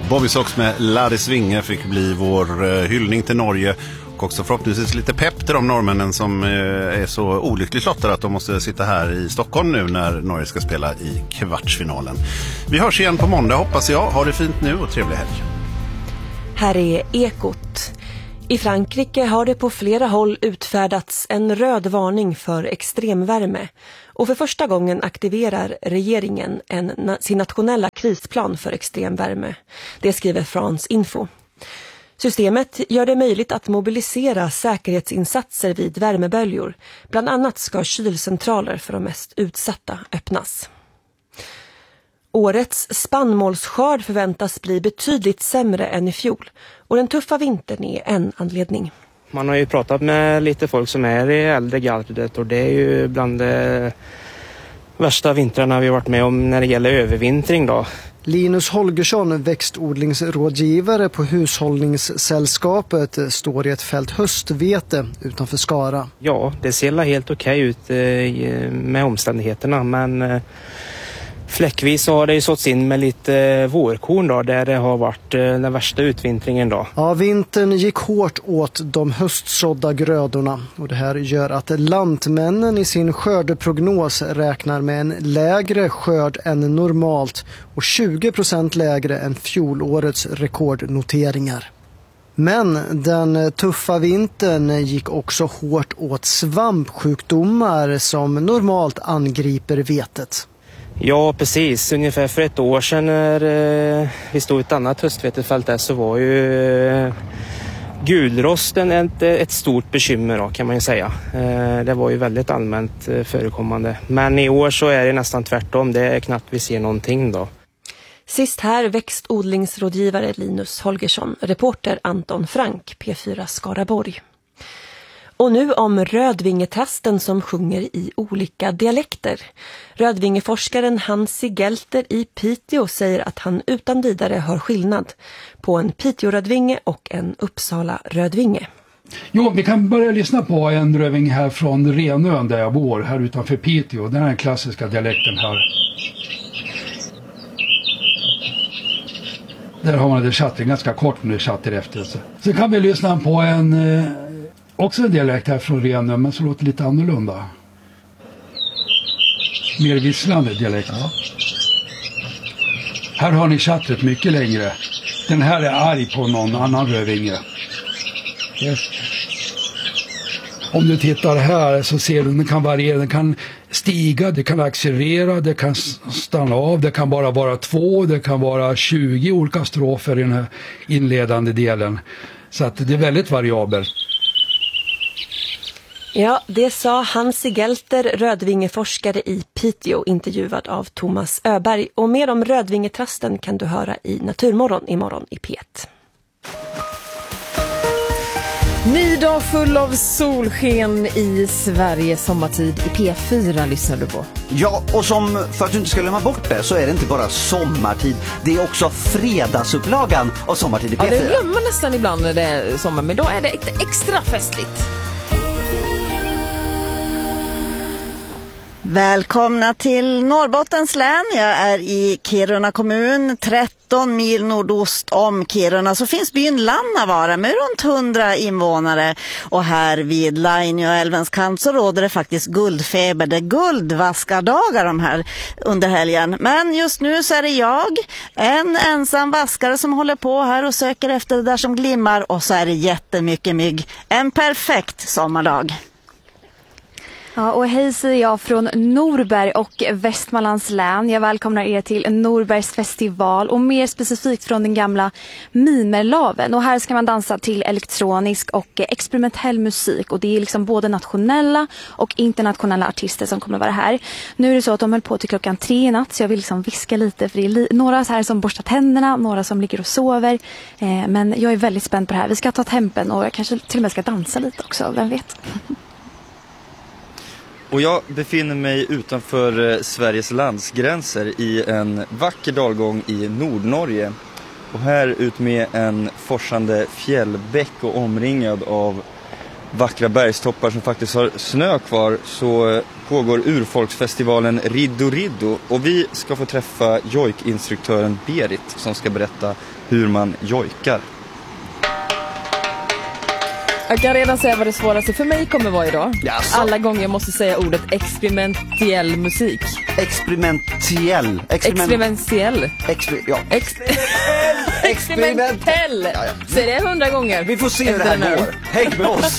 Bobby Sox med Ladis Vinge fick bli vår hyllning till Norge. Och också förhoppningsvis lite pepp till de norrmännen som är så olyckligt lottade att de måste sitta här i Stockholm nu när Norge ska spela i kvartsfinalen. Vi hörs igen på måndag, hoppas jag. Ha det fint nu och trevlig helg. Här är Ekot. I Frankrike har det på flera håll utfärdats en röd varning för extremvärme. Och för första gången aktiverar regeringen sin nationella krisplan för extremvärme. Det skriver France Info. Systemet gör det möjligt att mobilisera säkerhetsinsatser vid värmeböljor. Bland annat ska kylcentraler för de mest utsatta öppnas. Årets spannmålsskörd förväntas bli betydligt sämre än i fjol. Och den tuffa vintern är en anledning. Man har ju pratat med lite folk som är i äldre gardet och det är ju bland de värsta vintrarna vi har varit med om när det gäller övervintring då. Linus Holgersson, växtodlingsrådgivare på Hushållningssällskapet, står i ett fält höstvete utanför Skara. Ja, det ser helt okej ut med omständigheterna, men fläckvis har det ju såtts in med lite vårkorn då, där det har varit den värsta utvintringen då. Ja, vintern gick hårt åt de höstsådda grödorna och det här gör att lantmännen i sin skördeprognos räknar med en lägre skörd än normalt och 20% lägre än fjolårets rekordnoteringar. Men den tuffa vintern gick också hårt åt svampsjukdomar som normalt angriper vetet. Ja, precis. Ungefär för ett år sedan när vi stod i ett annat höstvetefält där så var ju gulrosten ett stort bekymmer då, kan man ju säga. Det var ju väldigt allmänt förekommande. Men i år så är det nästan tvärtom. Det är knappt vi ser någonting då. Sist här växtodlingsrådgivare Linus Holgersson, reporter Anton Frank, P4 Skaraborg. Och nu om rödvingetrasten som sjunger i olika dialekter. Rödvingeforskaren Hansi Gelter i Piteå säger att han utan vidare hör skillnad på en Piteå-rödvinge och en Uppsala-rödvinge. Jo, vi kan börja lyssna på en rödvinge här från Renön där jag bor, här utanför Piteå. Den här klassiska dialekten här. Där har man det chatter, ganska kort men det chatter efter. Så kan vi lyssna på också en dialekt här från Renö, men så låter lite annorlunda. Mer visslande dialekt. Ja. Här har ni chattret mycket längre. Den här är arg på någon annan rödvinge. Yes. Om du tittar här så ser du att den kan variera. Den kan stiga, det kan accelerera, det kan stanna av. Det kan bara vara 2, det kan vara 20 olika strofer i den här inledande delen. Så att det är väldigt variabelt. Ja, det sa Hansi Gelter, rödvingeforskare i Piteå, intervjuad av Thomas Öberg. Och mer om rödvingetrasten kan du höra i Naturmorgon imorgon i P1. Ny dag full av solsken i Sverige sommartid i P4 lyssnar du på. Ja, och som för att du inte ska glömma bort det så är det inte bara sommartid. Det är också fredagsupplagan av sommartid i P4. Ja, det glömmer nästan ibland när det är sommar, men då är det extra festligt. Välkomna till Norrbottens län. Jag är i Kiruna kommun, 13 mil nordost om Kiruna. Så finns byn Lannavaara med runt 100 invånare. Och här vid Lainioälvens kant så råder det faktiskt guldfeber. Det är guldvaskardagar de här under helgen. Men just nu så är det jag, en ensam vaskare som håller på här och söker efter det där som glimmar. Och så är det jättemycket mygg. En perfekt sommardag. Ja, och hej säger jag från Norberg och Västmanlands län. Jag välkomnar er till Norbergs festival och mer specifikt från den gamla Mimerlaven. Och här ska man dansa till elektronisk och experimentell musik. Och det är liksom både nationella och internationella artister som kommer vara här. Nu är det så att de höll på till 3 i natt så jag vill liksom viska lite. För det är några så här som borstar tänderna, några som ligger och sover. Men jag är väldigt spänd på det här. Vi ska ta tempen och jag kanske till och med ska dansa lite också, vem vet. Och jag befinner mig utanför Sveriges landsgränser i en vacker dalgång i Nordnorge. Och här ut med en forsande fjällbäck och omringad av vackra bergstoppar som faktiskt har snö kvar så pågår urfolksfestivalen Riddo Riddo och vi ska få träffa jojkinstruktören Berit som ska berätta hur man jojkar. Jag kan redan säga vad det svåraste för mig kommer vara idag. Jaså? Alla gånger jag måste säga ordet experimentell musik. Experimentell. Experimentell. Experimentell. Ja. Säg det 100 gånger. Vi får se hur det här går. Häng med oss.